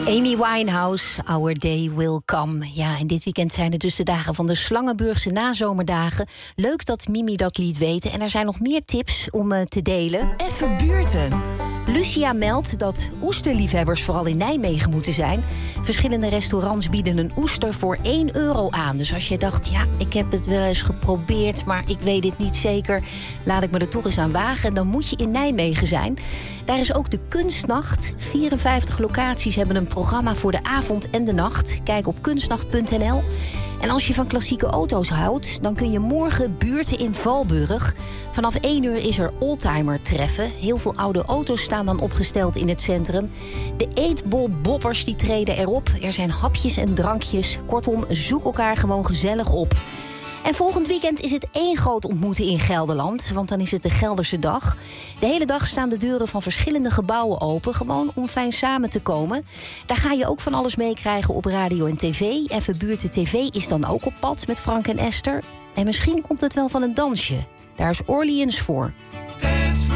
Amy Winehouse, Our Day Will Come. Ja, en dit weekend zijn het dus de dagen van de Slangenburgse nazomerdagen. Leuk dat Mimi dat liet weten. En er zijn nog meer tips om te delen. Even buurten. Lucia meldt dat oesterliefhebbers vooral in Nijmegen moeten zijn. Verschillende restaurants bieden een oester voor €1 aan. Dus als je dacht, ja, ik heb het wel eens geprobeerd, maar ik weet het niet zeker, laat ik me er toch eens aan wagen, dan moet je in Nijmegen zijn. Daar is ook de Kunstnacht. 54 locaties hebben een programma voor de avond en de nacht. Kijk op kunstnacht.nl. En als je van klassieke auto's houdt, dan kun je morgen buurten in Valburg. Vanaf 1 uur is er oldtimer treffen. Heel veel oude auto's staan dan opgesteld in het centrum. De eetbolboppers die treden erop. Er zijn hapjes en drankjes. Kortom, zoek elkaar gewoon gezellig op. En volgend weekend is het één groot ontmoeten in Gelderland, want dan is het de Gelderse Dag. De hele dag staan de deuren van verschillende gebouwen open, gewoon om fijn samen te komen. Daar ga je ook van alles meekrijgen op radio en tv. Even Buurten TV is dan ook op pad met Frank en Esther. En misschien komt het wel van een dansje. Daar is Orleans voor.